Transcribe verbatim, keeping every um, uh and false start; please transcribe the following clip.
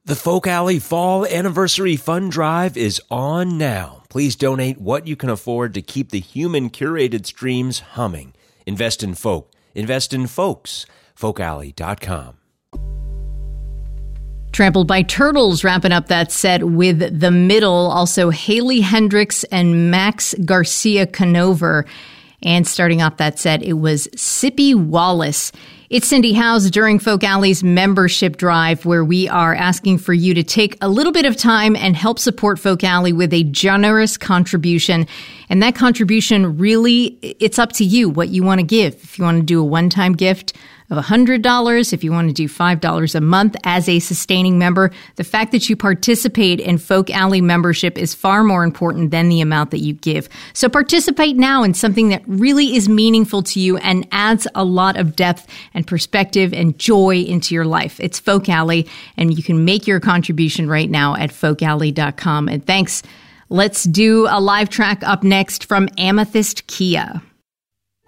The Folk Alley Fall Anniversary Fund Drive is on now. Please donate what you can afford to keep the human-curated streams humming. Invest in folk. Invest in folks. folk alley dot com. Trampled by Turtles wrapping up that set with The Middle. Also, Haley Hendricks and Max Garcia Canover. And starting off that set, it was Sippy Wallace. It's Cindy Howes during Folk Alley's membership drive, where we are asking for you to take a little bit of time and help support Folk Alley with a generous contribution. And that contribution really, it's up to you what you want to give. If you want to do a one-time gift of one hundred dollars, if you want to do five dollars a month as a sustaining member, the fact that you participate in Folk Alley membership is far more important than the amount that you give. So participate now in something that really is meaningful to you and adds a lot of depth and perspective and joy into your life. It's Folk Alley, and you can make your contribution right now at folk alley dot com. And thanks. Let's do a live track up next from Amethyst Kia.